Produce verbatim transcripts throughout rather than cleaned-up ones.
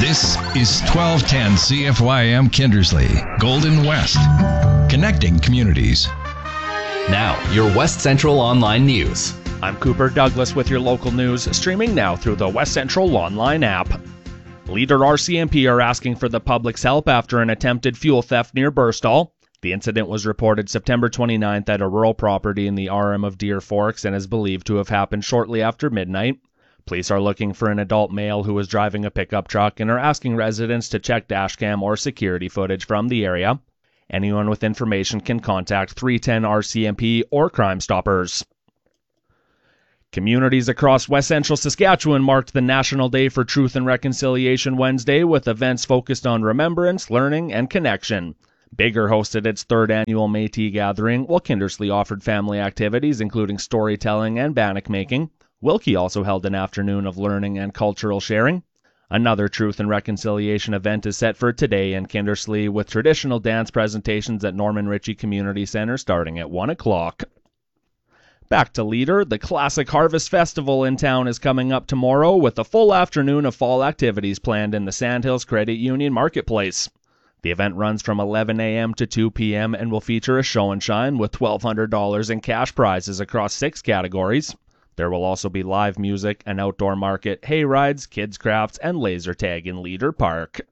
This is twelve ten C F Y M Kindersley, Golden West, connecting communities. Now, your West Central Online News. I'm Cooper Douglas with your local news, streaming now through the West Central Online app. Leader R C M P are asking for the public's help after an attempted fuel theft near Burstall. The incident was reported September twenty-ninth at a rural property in the R M of Deer Forks and is believed to have happened shortly after midnight. Police are looking for an adult male who was driving a pickup truck and are asking residents to check dashcam or security footage from the area. Anyone with information can contact three ten R C M P or Crime Stoppers. Communities across West Central Saskatchewan marked the National Day for Truth and Reconciliation Wednesday with events focused on remembrance, learning, and connection. Bigger hosted its third annual Métis gathering, while Kindersley offered family activities including storytelling and bannock making. Wilkie also held an afternoon of learning and cultural sharing. Another Truth and Reconciliation event is set for today in Kindersley with traditional dance presentations at Norman Ritchie Community Centre starting at one o'clock. Back to Leader, the Classic Harvest Festival in town is coming up tomorrow with a full afternoon of fall activities planned in the Sandhills Credit Union Marketplace. The event runs from eleven a.m. to two p.m. and will feature a show and shine with twelve hundred dollars in cash prizes across six categories. There will also be live music, an outdoor market, hay rides, kids crafts, and laser tag in Leader Park.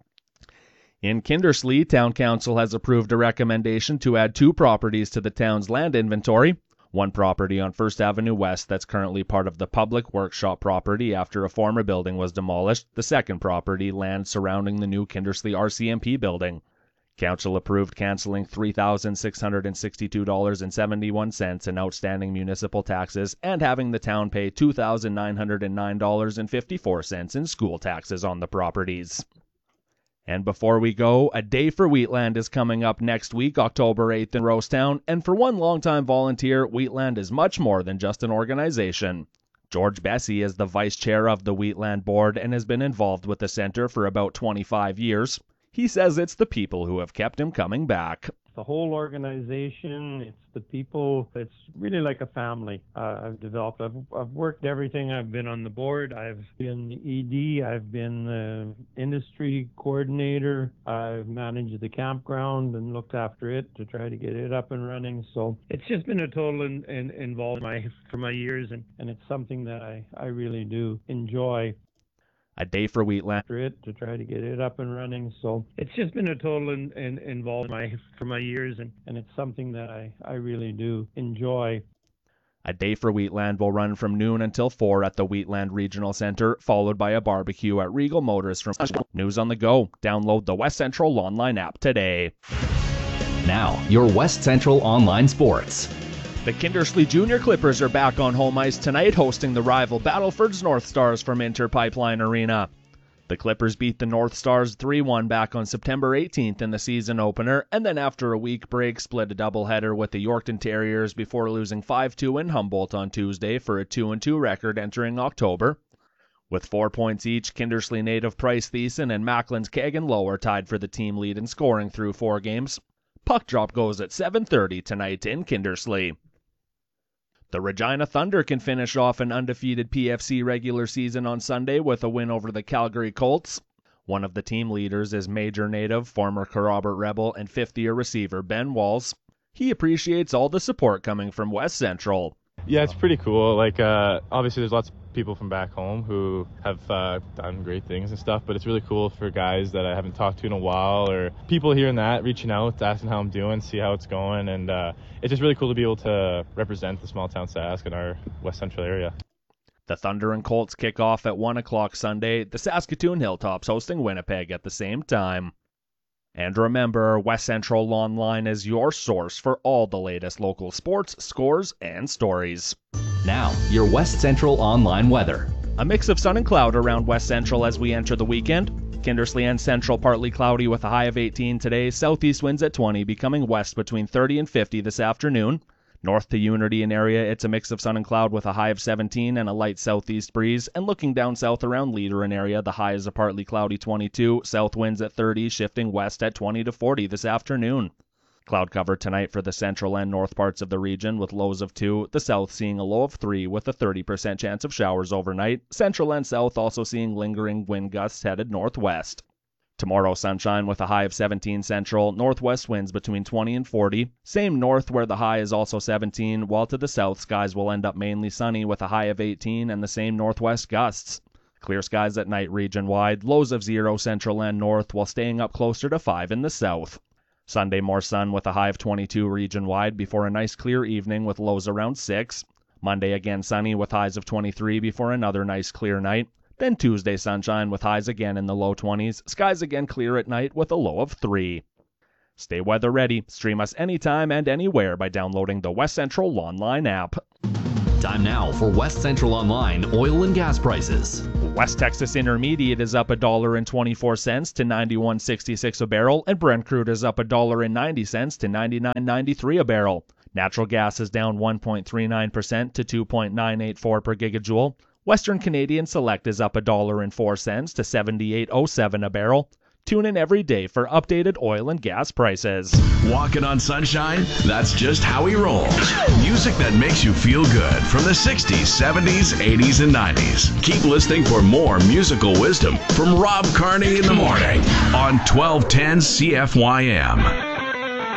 In Kindersley, Town Council has approved a recommendation to add two properties to the town's land inventory. One property on First Avenue West that's currently part of the public workshop property after a former building was demolished. The second property, land surrounding the new Kindersley R C M P building. Council approved cancelling three thousand six hundred sixty-two dollars and seventy-one cents in outstanding municipal taxes and having the town pay two thousand nine hundred nine dollars and fifty-four cents in school taxes on the properties. And before we go, A Day for Wheatland is coming up next week, October eighth in Rosetown, and for one longtime volunteer, Wheatland is much more than just an organization. George Bessie is the vice chair of the Wheatland board and has been involved with the center for about twenty-five years. He says it's the people who have kept him coming back. The whole organization, it's the people, it's really like a family uh, I've developed. I've, I've worked everything. I've been on the board, I've been E D, I've been the industry coordinator, I've managed the campground and looked after it to try to get it up and running. So it's just been a total in, in, involvement my, for my years, and, and it's something that I, I really do enjoy. A Day for Wheatland. It to try to get it up and running. So it's just been a total in, in, involvement my, for my years, and, and it's something that I, I really do enjoy. A Day for Wheatland will run from noon until four at the Wheatland Regional Centre, followed by a barbecue at Regal Motors from News on the Go. Download the West Central Online app today. Now, your West Central Online Sports. The Kindersley Junior Clippers are back on home ice tonight, hosting the rival Battleford's North Stars from Inter Pipeline Arena. The Clippers beat the North Stars three one back on September eighteenth in the season opener, and then after a week break split a doubleheader with the Yorkton Terriers before losing five two in Humboldt on Tuesday for a two and two record entering October. With four points each, Kindersley native Price Thiessen and Macklin's Kagan Low are tied for the team lead in scoring through four games. Puck drop goes at seven thirty tonight in Kindersley. The Regina Thunder can finish off an undefeated P F C regular season on Sunday with a win over the Calgary Colts. One of the team leaders is Major native, former Kerrobert Rebel, and fifth-year receiver Ben Walls. He appreciates all the support coming from West Central. Yeah, it's pretty cool. Like, uh, obviously there's lots of people from back home who have uh, done great things and stuff, but it's really cool for guys that I haven't talked to in a while, or people hearing that, reaching out, asking how I'm doing, see how it's going, and uh, it's just really cool to be able to represent the small town Sask in our West Central area. The Thunder and Colts kick off at one o'clock Sunday, the Saskatoon Hilltops hosting Winnipeg at the same time. And remember, West Central Online is your source for all the latest local sports, scores, and stories. Now, your West Central Online weather. A mix of sun and cloud around West Central as we enter the weekend. Kindersley and Central partly cloudy with a high of eighteen today. Southeast winds at twenty, becoming west between thirty and fifty this afternoon. North to Unity and area, it's a mix of sun and cloud with a high of seventeen and a light southeast breeze. And looking down south around Leader and area, the high is a partly cloudy twenty-two. South winds at thirty, shifting west at twenty to forty this afternoon. Cloud cover tonight for the central and north parts of the region with lows of two, the south seeing a low of three with a thirty percent chance of showers overnight. Central and south also seeing lingering wind gusts headed northwest. Tomorrow, sunshine with a high of seventeen central, northwest winds between twenty and forty. Same north where the high is also seventeen, while to the south skies will end up mainly sunny with a high of eighteen and the same northwest gusts. Clear skies at night region-wide, lows of zero central and north while staying up closer to five in the south. Sunday more sun with a high of twenty-two region-wide before a nice clear evening with lows around six. Monday again sunny with highs of twenty-three before another nice clear night. Then Tuesday sunshine with highs again in the low twenties, skies again clear at night with a low of three. Stay weather ready. Stream us anytime and anywhere by downloading the West Central Online app. Time now for West Central Online oil and gas prices. West Texas Intermediate is up a dollar and twenty-four cents to ninety-one sixty-six a barrel, and Brent crude is up a dollar and ninety cents to ninety-nine ninety-three a barrel. Natural gas is down one point three nine percent to two point nine eight four per gigajoule. Western Canadian Select is up a dollar and four cents to seventy-eight oh seven a barrel. Tune in every day for updated oil and gas prices. Walking on sunshine? That's just how he rolls. Music that makes you feel good from the sixties, seventies, eighties, and nineties. Keep listening for more musical wisdom from Rob Carney in the morning on twelve ten C F Y M.